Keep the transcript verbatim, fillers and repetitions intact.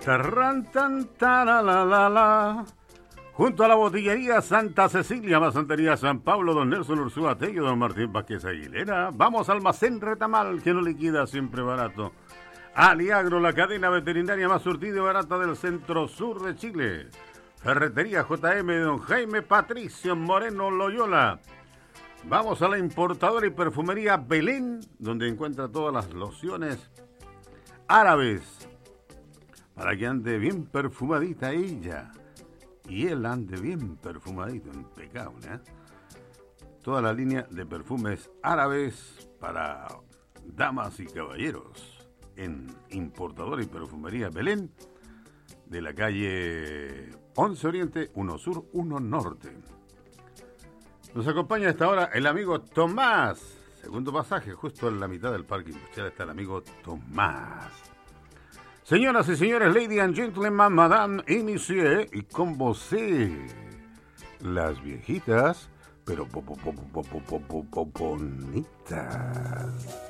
Tarran, tan, tara, la, la, la. Junto a la botillería Santa Cecilia, Masantería San Pablo, don Nelson Ursúa Tello, don Martín Vázquez Aguilera. Vamos al Almacén Retamal, que no liquida, siempre barato. Aliagro, la cadena veterinaria más surtida y barata del centro sur de Chile. Ferretería J M de don Jaime Patricio Moreno Loyola. Vamos a la importadora y perfumería Belén, donde encuentra todas las lociones árabes, para que ande bien perfumadita ella y él ande bien perfumadito, impecable, ¿eh? Toda la línea de perfumes árabes para damas y caballeros en importadora y perfumería Belén, de la calle once Oriente, uno Sur, uno Norte. Nos acompaña a esta hora el amigo Tomás. Segundo pasaje, justo en la mitad del parque industrial está el amigo Tomás. Señoras y señores, ladies and gentlemen, madame y monsieur, y con vosé, las viejitas, pero po, po, po, po, po, po, po, po, bonitas.